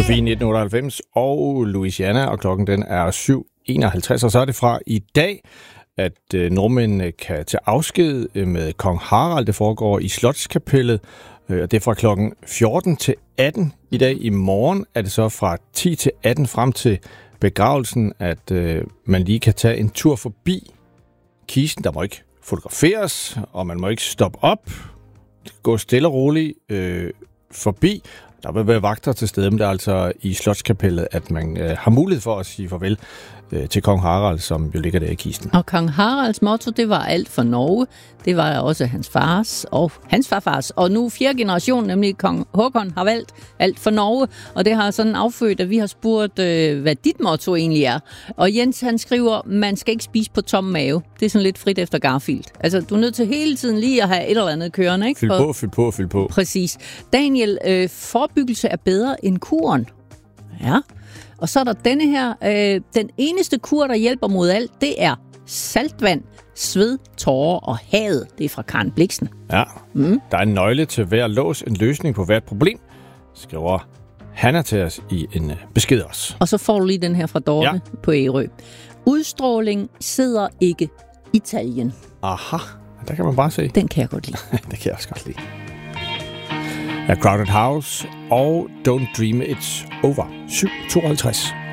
Sofie 1998 og Louisiana, og klokken den er 7:51, og så er det fra i dag, at nordmændene kan tage afsked med kong Harald. Det foregår i Slotskapellet, og det er fra klokken 14 til 18 i dag. I morgen er det så fra 10 til 18 frem til begravelsen, at man lige kan tage en tur forbi kisten. Der må ikke fotograferes, og man må ikke stoppe op. Gå stille og roligt forbi. Der vil være vagter til stede, men der er altså i Slotskapellet, at man har mulighed for at sige farvel til kong Harald, som jo ligger der i kisten. Og kong Haralds motto, det var alt for Norge. Det var også hans fars og hans farfars. Og nu 4. generation, nemlig kong Håkon, har valgt alt for Norge. Og det har sådan affødt, at vi har spurgt, hvad dit motto egentlig er. Og Jens, han skriver, man skal ikke spise på tom mave. Det er sådan lidt frit efter Garfield. Altså, du er nødt til hele tiden lige at have et eller andet kørende, ikke? Fyld på. Præcis. Daniel, forebyggelse er bedre end kuren. Ja. Og så er der denne her, den eneste kur, der hjælper mod alt, det er saltvand, sved, tårer og havet. Det er fra Karen Bliksen. Ja, Der er en nøgle til hver lås, en løsning på hvert problem, skriver Hanna til os i en besked også. Og så får du lige den her fra Dorte på Ærø. Udstråling sidder ikke i taljen. Aha, der kan man bare se. Den kan jeg godt lide. Det kan jeg også godt lide. A Crowded House og Don't Dream It's Over. 7:52.